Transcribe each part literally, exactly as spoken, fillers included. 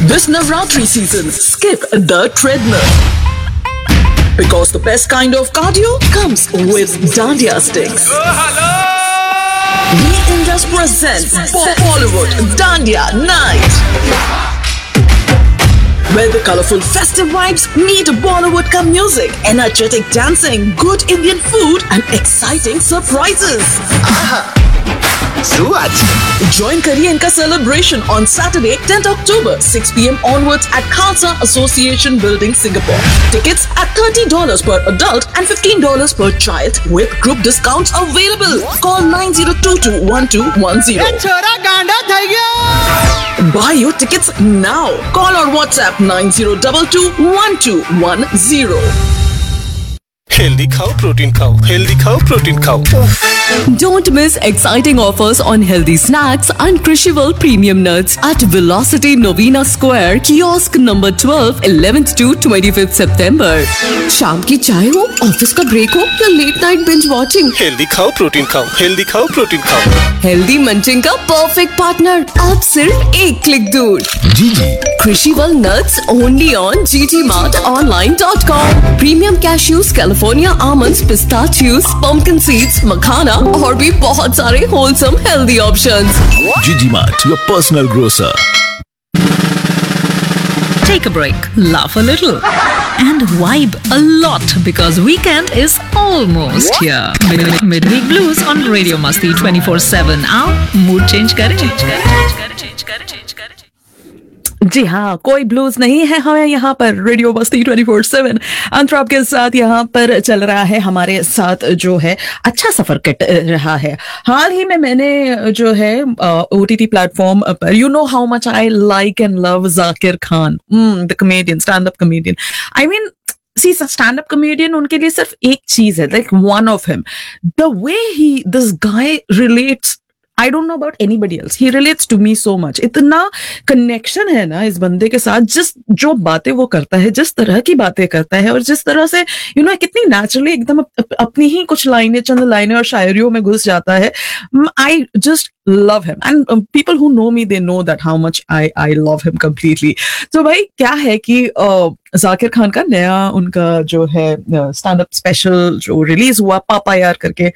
This Navratri season, skip the treadmill. Because the best kind of cardio comes with Dandiya sticks. Oh, hello! We Indus presents Bollywood Dandiya Night, where the colorful festive vibes meet Bollywood ka music, energetic dancing, good Indian food and exciting surprises. Suat. Join करिए इनका celebration on Saturday, tenth October, six p.m. onwards at Khalsa Association Building, Singapore. Tickets at thirty dollars per adult and fifteen dollars per child with group discounts available. Call nine zero two two one two one zero. Buy your tickets now. Call or WhatsApp nine zero two two one two one zero. Healthy खाओ, protein खाओ, healthy खाओ, protein खाओ. Don't miss exciting offers on healthy snacks and Crushable premium nuts at Velocity Novena Square, kiosk number twelve, eleventh to twenty-fifth September. शाम की चाय हो, office का break हो या late night binge watching, Healthy खाओ, प्रोटीन खाओ, healthy खाओ, प्रोटीन खाओ. हेल्दी मंचिंग का परफेक्ट पार्टनर अब सिर्फ एक क्लिक दूर. Gigi. Crushable nuts only on g g mart online dot com. Premium cashews, California almonds, pistachios, pumpkin seeds, makhana और भी बहुत सारे wholesome healthy options. Gigi Mart, your personal grocer. Take a break, laugh a little, and vibe a lot because weekend is almost here. Mid- Midweek Blues on Radio Masti twenty-four seven. आओ mood change करें. जी हाँ, कोई blues नहीं है हमें यहाँ पर. Radio मस्ती ट्वेंटी फोर सेवन अंतर आपके साथ यहाँ पर चल रहा है. हमारे साथ जो है अच्छा सफर कट रहा है. हाल ही में मैंने जो है ओटीटी प्लेटफॉर्म पर, you know how much I like and love Zakir Khan, the comedian, stand up comedian. I mean C stand up comedian उनके लिए सिर्फ एक चीज है, like one of him, the way he this guy relates. I don't know about anybody else. He relates to me so much. इतना connection है ना इस बंदे के साथ. जिस जो बातें वो करता है, जिस तरह की बातें करता है और जिस तरह से यू नो कितनी नेचुरली एकदम अप, अपनी ही कुछ लाइनें, चंद लाइनें और शायरियों में घुस जाता है. I just love him and um, people who know me, they know that how much I I love him completely. तो भाई क्या है कि uh, जाकिर खान का नया उनका जो है स्टैंड अप स्पेशल जो रिलीज हुआ, पापा यार करके,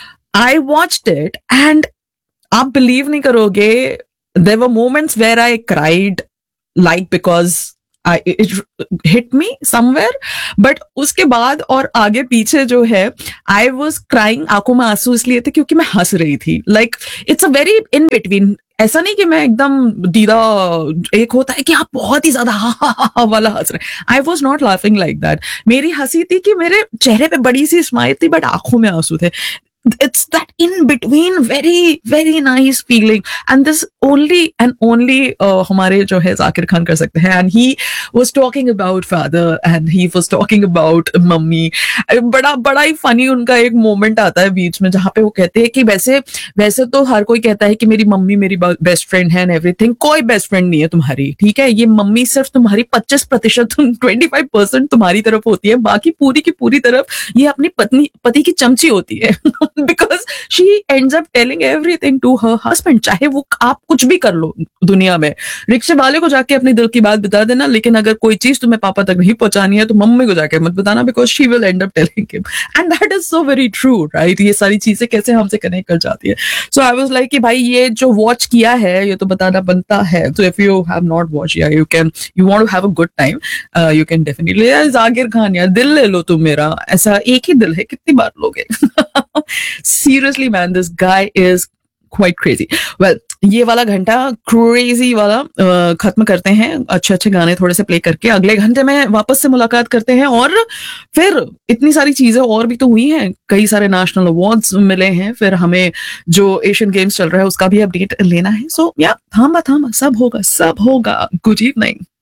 I watched it and आप बिलीव नहीं करोगे, there were moments where I cried like because I it hit me somewhere, but उसके बाद और आगे पीछे जो है I was crying, आंखों में आंसू इसलिए थे क्योंकि मैं हंस रही थी. like it's a very in between. ऐसा नहीं कि मैं एकदम दीदा, एक होता है कि आप बहुत ही ज्यादा हा हा हा हा वाला हंस रहे. I was not laughing like that. मेरी हंसी थी कि मेरे चेहरे पे बड़ी सी स्माइल थी बट आंखों में आंसू थे. It's that in between very very nice feeling and this only and only uh, हमारे जो है जाकिर खान कर सकते हैं. And he was talking about father and he was talking about mummy. बड़ा बड़ा ही funny उनका एक moment आता है बीच में जहाँ पे वो कहते हैं कि वैसे वैसे तो हर कोई कहता है कि मेरी मम्मी मेरी बेस्ट फ्रेंड है and everything. कोई बेस्ट फ्रेंड नहीं है तुम्हारी, ठीक है. ये मम्मी सिर्फ तुम्हारी पच्चीस प्रतिशत ट्वेंटी फाइव परसेंट तुम्हारी तरफ होती है, बाकी पूरी की पूरी तरफ ये अपनी पत्नी पति की चमची होती है. because she ends up telling everything to her husband. चाहे वो आप कुछ भी कर लो दुनिया में, रिक्शे वाले को जाके अपनी दिल की बात बता देना, लेकिन अगर कोई चीज तुम्हें पापा तक नहीं पहुंचानी है तो मम्मी को जाके मत बताना because she will end up telling him. And that is so very true, right? ये सारी चीजें कैसे हमसे कनेक्ट कर जाती है. So I was like कि भाई ये जो वॉच किया है ये तो बताना बनता है. So if you have not watched, yeah, you can, you want to have a good time, uh, you can definitely. Zakir Khan यार, दिल ले लो तुम मेरा. ऐसा एक ही दिल है, कितनी बार लोगे. Seriously man, this guy is quite crazy. Well, ये वाला घंटा क्रेजी वाला uh, खत्म करते हैं अच्छे अच्छे गाने थोड़े से प्ले करके. अगले घंटे में वापस से मुलाकात करते हैं और फिर इतनी सारी चीजें और भी तो हुई हैं. कई सारे नेशनल अवार्ड्स मिले हैं, फिर हमें जो एशियन गेम्स चल रहा है उसका भी अपडेट लेना है. सो या थामा थामा सब होगा सब होगा. Good evening.